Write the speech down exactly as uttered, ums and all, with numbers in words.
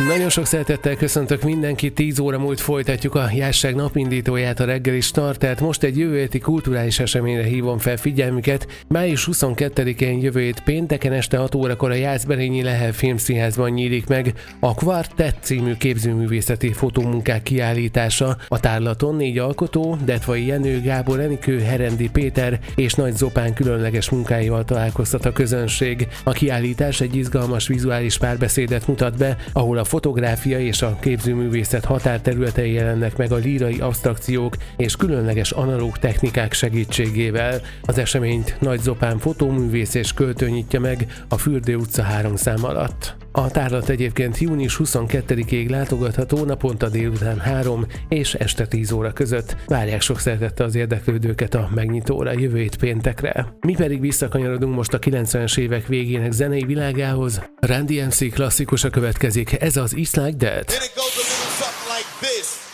Nagyon sok szeretettel köszöntök mindenkit, tíz óra múlt folytatjuk a Jásság napindítóját, a reggeli startert. Most egy jövő héti kulturális eseményre hívom fel figyelmüket. május huszonkettedikén jövő hét pénteken este hat órakor a Jászberényi Lehel Filmszínházban nyílik meg a Quartet című képzőművészeti fotómunkák kiállítása. A tárlaton négy alkotó, Detvai Jenő, Gábor Enikő, Herendi Péter és Nagy Zopán különleges munkáival találkoztat a közönség. A kiállítás egy izgalmas vizuális párbeszédet mutat be, ahol a fotográfia és a képzőművészet határterületei jelennek meg a lírai absztrakciók és különleges analóg technikák segítségével. Az eseményt Nagy Zopán fotóművész és költő nyitja meg a Fürdő utca három szám alatt. A tárlat egyébként június huszonkettedikéig látogatható, naponta délután három és este tíz óra között. Várják sok szeretettel az érdeklődőket a megnyitóra jövő hét péntekre. Mi pedig visszakanyarodunk most a kilencvenes évek végének zenei világához. Run D M C klasszikusa következik, ez az It's Like That. And it goes a little something like this.